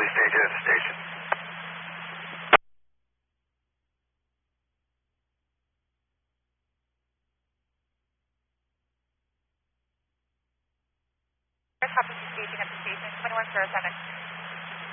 Please stay at the station. Copy, engaging at the station, 2107.